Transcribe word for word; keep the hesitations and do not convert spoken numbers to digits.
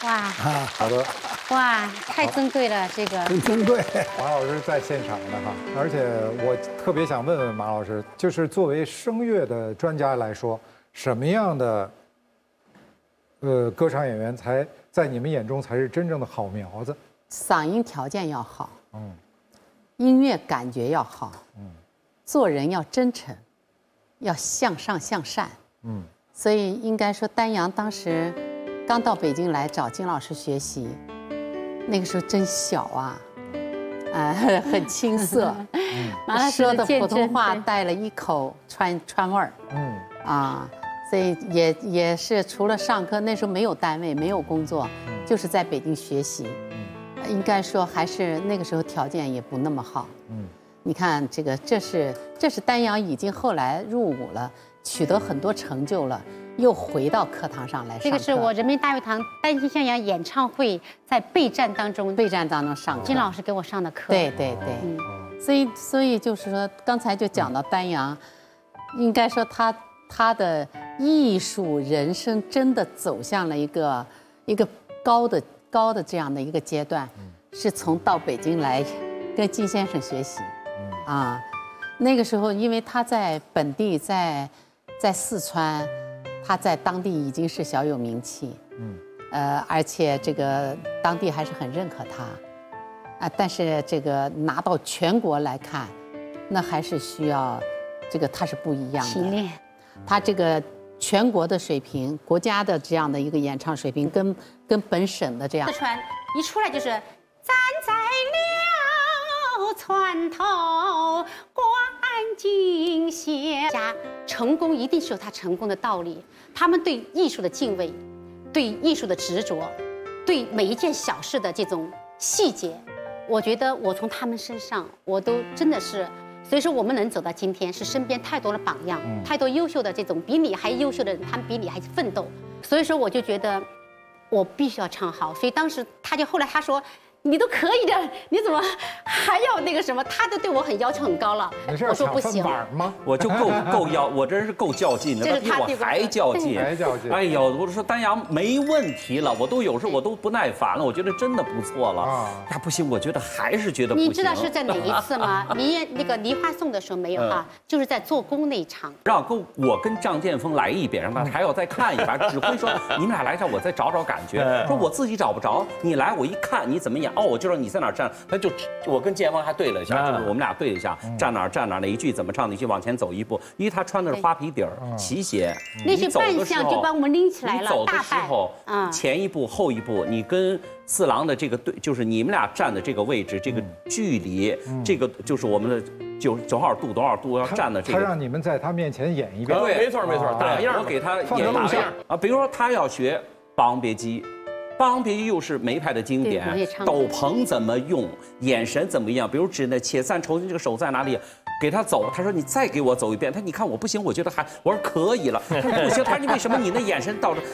哇， 好的， 哇，太珍贵了，这个。 很珍贵。 马老师在现场的哈，而且我特别想问问马老师，就是作为声乐的专家来说，什么样的呃歌唱演员才在你们眼中才是真正的好苗子？ 嗓音条件要好， 嗯， 音乐感觉要好，嗯，做人要真诚，要向上向善， 嗯， 所以应该说丹阳当时刚到北京来找金老师学习，那个时候真小啊，呃，很青涩， 马老师说的普通见证对话带了一口川川味儿， 嗯啊，所以也也是除了上课，那时候没有单位，没有工作，就是在北京学习。应该说还是那个时候条件也不那么好。 嗯， 你看这个，这是这是丹阳已经后来入伍了，取得很多成就了，又回到课堂上来上课。 这个是我人民大会堂《丹心向阳》演唱会在备战当中， 备战当中上课， 金老师给我上的课。 对对对， 嗯所以所以就是说，刚才就讲到丹阳，应该说他他的艺术人生真的走向了一个一个高的高的这样的一个阶段，是从到北京来跟金先生学习，啊，那个时候因为他在本地在在四川，他在当地已经是小有名气，嗯，呃，而且这个当地还是很认可他。啊，但是这个拿到全国来看，那还是需要，这个它是不一样的。 提炼， 他这个全国的水平，国家的这样的一个演唱水平，跟跟本省的这样四。川一出来就是站在了船头观景歇，家成功一定是有他成功的道理。他们对艺术的敬畏，对艺术的执着，对每一件小事的这种细节。我觉得我从他们身上，我都真的是，所以说我们能走到今天，是身边太多的榜样，太多优秀的这种比你还优秀的人，他们比你还奋斗。所以说我就觉得，我必须要唱好。所以当时他就后来他说，你都可以的，你怎么还要那个什么？他都对我很要求很高了。 你是我说不行。 吗？ 我就够够要，我真是够较劲的， 这是比我他对我还较劲， 还较劲哎呦，我说丹阳没问题了，我都有时候我都不耐烦了，我觉得真的不错了。 啊呀，不行，我觉得还是觉得不行。 你知道是在哪一次吗？梨那个梨花颂的时候没有哈，就是在做工那一场。 让跟我跟张建峰来一遍，让他还要再看一遍。指挥说你们俩来一下，我再找找感觉。说我自己找不着，你来我一看你怎么演，哦，我就让你在哪站。他就我跟建峰还对了一下，就是我们俩对了一下，站哪儿站哪儿，哪一句怎么唱，哪一句往前走一步。因为他穿的是花皮底儿齐鞋， 那些扮相就把我们拎起来了， 你走的时候， 嗯， 前一步后一步，你跟四郎的这个对，就是你们俩站的这个位置，这个距离，这个就是我们的九多少度多少度要站的这个。 他让你们在他面前演一遍。 对， 没错没错，打样我给他放演打个录像啊，比如说他要学《霸王别姬》。《霸王别姬》又是梅派的经典，斗篷怎么用，眼神怎么样？比如指那且散愁情这个手在哪里？给他走，他说你再给我走一遍。他你看我不行，我觉得还我说可以了。他说不行，他说你为什么你那眼神到这？